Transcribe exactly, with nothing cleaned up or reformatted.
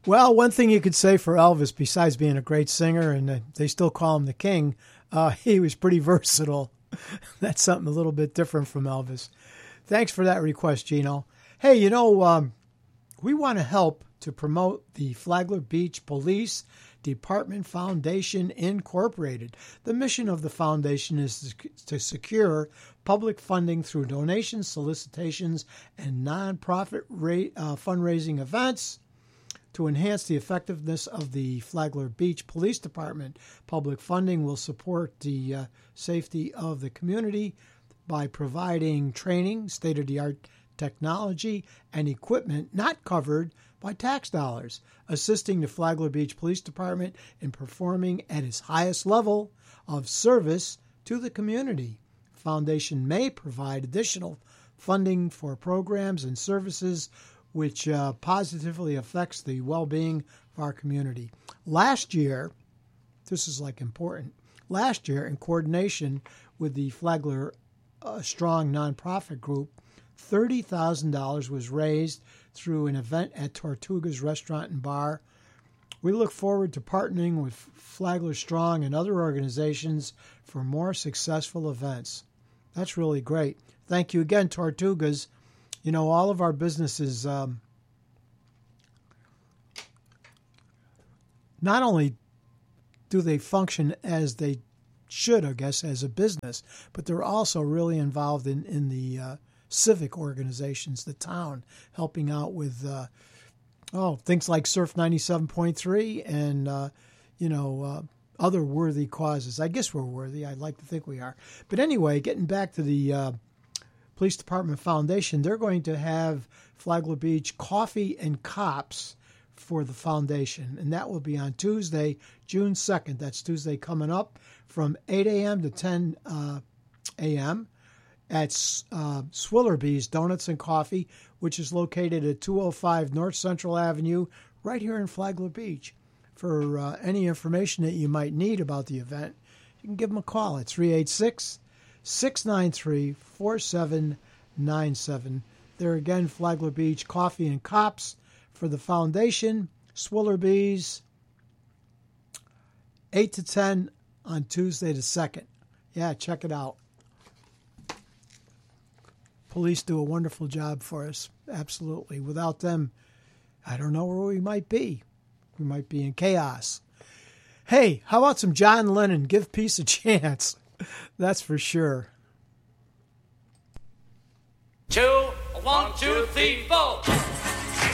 Well, one thing you could say for Elvis, besides being a great singer, and uh, they still call him the king, uh, he was pretty versatile. That's something a little bit different from Elvis. Thanks for that request, Gino. Hey, you know, um, we want to help to promote the Flagler Beach Police Department Foundation Incorporated. The mission of the foundation is to secure public funding through donations, solicitations, and nonprofit rate, uh, fundraising events to enhance the effectiveness of the Flagler Beach Police Department. Public funding will support the uh, safety of the community by providing training, state-of-the-art technology, and equipment not covered by tax dollars, assisting the Flagler Beach Police Department in performing at its highest level of service to the community. The foundation may provide additional funding for programs and services which uh, positively affects the well-being of our community. Last year, this is like important, last year in coordination with the Flagler uh, Strong nonprofit group, thirty thousand dollars was raised through an event at Tortuga's Restaurant and Bar. We look forward to partnering with Flagler Strong and other organizations for more successful events. That's really great. Thank you again, Tortuga's. You know, all of our businesses, um, not only do they function as they should, I guess, as a business, but they're also really involved in, in the uh, civic organizations, the town, helping out with, uh, oh, things like Surf ninety-seven point three and, uh, you know, uh, other worthy causes. I guess we're worthy. I'd like to think we are. But anyway, getting back to the uh, Police Department Foundation, they're going to have Flagler Beach Coffee and Cops for the foundation, and that will be on Tuesday, June second. That's Tuesday coming up from eight a.m. to ten a.m. at uh, Swillerby's Donuts and Coffee, which is located at two oh five North Central Avenue, right here in Flagler Beach. For uh, any information that you might need about the event, you can give them a call at three eight six, six nine three, four seven nine seven. There again, Flagler Beach Coffee and Cops for the foundation, Swillerby's, eight to ten on Tuesday the second. Yeah, check it out. Police do a wonderful job for us, absolutely. Without them, I don't know where we might be. We might be in chaos. Hey, how about some John Lennon? Give peace a chance. That's for sure. Two, one, two, three, four.